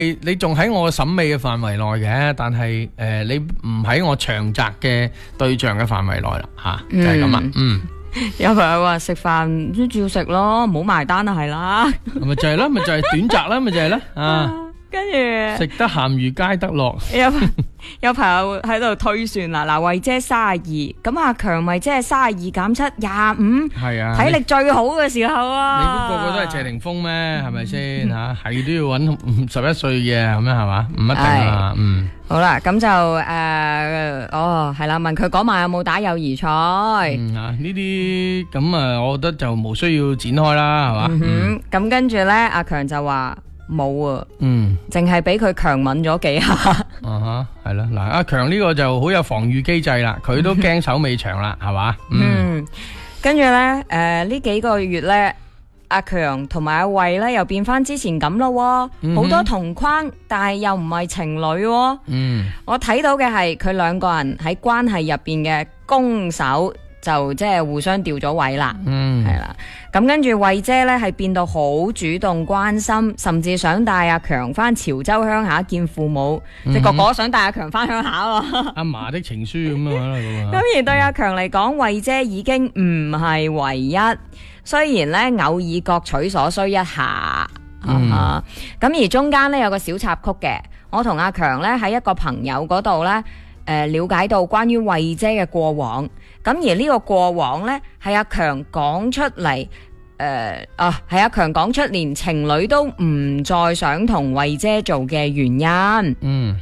你仲喺我審美嘅範圍內嘅，但係你唔喺我長擇嘅對象嘅範圍內啦，吓就係咁啦。 有朋友話食飯都照食咯，唔好埋單啊，係啦。 咪就係啦，咪就係短擇啦，咪就係啦啊！ 跟住食得鹹魚皆得樂。 有朋友喺度推算啦，嗱，慧姐32，咁阿強咪即係32減7 25， 係啊， 體力最好嘅時候啊！ 你估個個都係謝霆鋒咩？係咪先吓？係都要搵11歲嘅咁樣係嘛？唔一定啊。 好啦，咁就係啦，問佢嗰晚有冇打友誼賽？ 呢啲咁啊，我覺得就冇需要展開啦，係嘛？ 咁跟住咧，阿強就話。冇啊，淨係俾佢強吻咗幾下。 係啦，嗱，阿強呢個就好有防禦機制啦，佢都驚手尾長啦，係嘛？ 跟住咧，呢幾個月咧，阿強同埋阿慧咧又變翻之前咁咯，好多同框，但係又唔係情侶。我睇到嘅係佢兩個人喺關係入邊嘅攻守。就即係互相調咗位啦，係啦。咁跟住慧姐咧係變到好主動關心，甚至想帶阿強翻潮州鄉下見父母，即係個個想帶阿強翻鄉下喎。 阿嫲的情書咁樣啦， 咁而對阿強嚟講，慧姐已經唔係唯一，雖然咧偶爾各取所需一下，咁而中間咧有個小插曲嘅，我同阿強咧喺一個朋友嗰度咧，了解到關於慧姐嘅過往。咁而呢個過往呢，係阿強講出嚟，係阿強講出連情侶都唔再想同慧姐做嘅原因。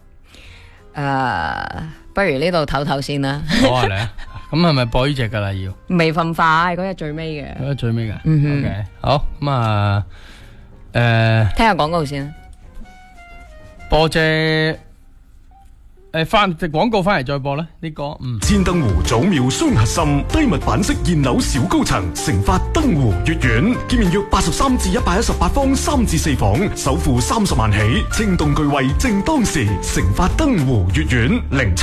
不如呢度唞唞先啦。 好啊，嚟啊！咁係咪播呢隻噶啦？要未咁快，嗰日最尾嘅。 嗰日最尾嘅。OK，好咁啊， 聽下廣告先啦。 播隻。翻隻廣告翻嚟再播啦，呢個千燈湖祖廟雙核心低密版式現樓小高層，成發燈湖悅苑，建面約83至118方3至4房，首付30萬起，清動具位正當時，成發燈湖悅苑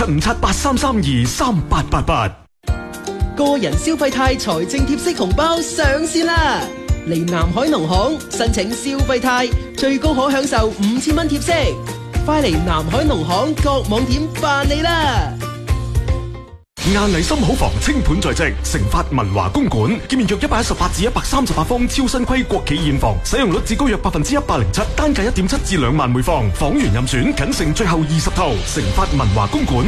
075783323888。 個人消費貸財政貼息紅包上線啦！嚟南海農行申請消費貸，最高可享受5000蚊貼息。快嚟南海農行各網點辦理啦！ 亞麗森好房清盤在即，成發文華公館，建面約118至138方超新規國企現房，使用率至高約107%，單價1.7至2萬每房，房源任選，僅剩最後20套，成發文華公館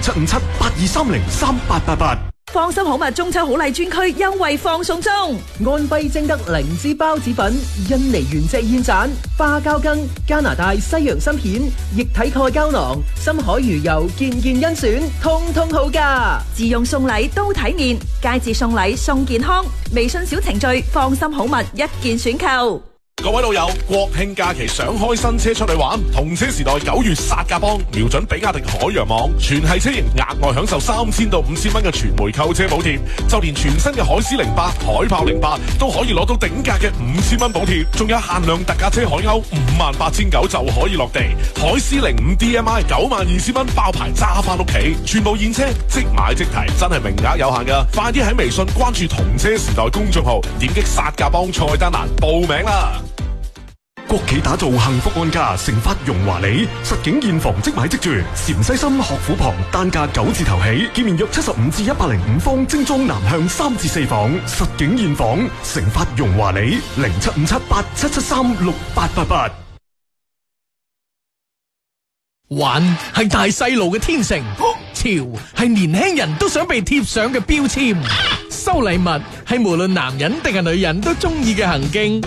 075782303888。 放心好物中秋好禮專區優惠放送中， 安徽精德靈芝孢子粉、印尼原隻燕盞、花膠羹、加拿大西洋參片、液體鈣膠囊、深海魚油件件甄選，通通好價， 自用送禮都體面，佳節送禮送健康，微信小程序放心好物一件選購。 各位老友，國慶假期想開新車出去玩，同車時代9月殺價幫，瞄準比亞迪海洋網，全系車型額外享受3000到5000蚊嘅全枚購車補貼，就連全新嘅海獅08、海豹08都可以攞到頂價嘅5000蚊補貼，仲有限量特價車海鷗58900就可以落地，海獅05 DMI 92000蚊包牌揸翻屋企，全部現車即買即提，真係名額有限噶，快啲喺微信關注同車時代公眾號，點擊殺價幫菜單欄報名啦！ 國企打造幸福安家，成發榮華里，實景現房即買即住，陝西心學府旁，單價9字頭起，建面約75至105方，精裝南向3至4房，實景現房，成發榮華里075777368888。 玩係大細路嘅天性，潮係年輕人都想被貼上嘅標籤，收禮物係無論男人定係女人都中意嘅行徑。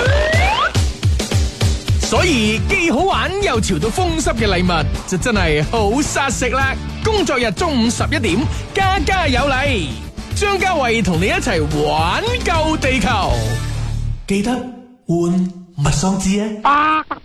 所以既好玩又潮到風濕嘅禮物就真係好殺食啦！工作日中午11點，家家有禮，張家慧同你一齊玩救地球，記得換物喪紙啊！